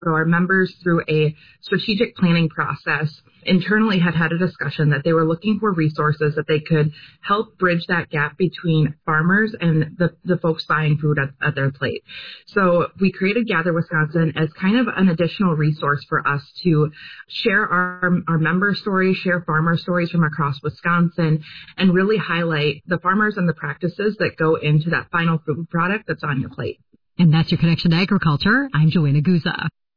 So our members, through a strategic planning process, internally had a discussion that they were looking for resources that they could help bridge that gap between farmers and the folks buying food at their plate. So we created Gather Wisconsin as kind of an additional resource for us to share our member stories, share farmer stories from across Wisconsin, and really highlight the farmers and the practices that go into that final food product that's on your plate. And that's your Connection to Agriculture. I'm Joanna Guza.